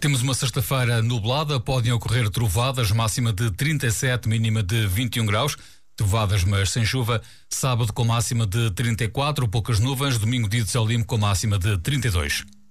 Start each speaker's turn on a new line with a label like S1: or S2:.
S1: Temos uma sexta-feira nublada, podem ocorrer trovoadas, máxima de 37, mínima de 21 graus. Trovoadas, mas sem chuva. Sábado com máxima de 34, poucas nuvens. Domingo dia de céu limpo com máxima de 32.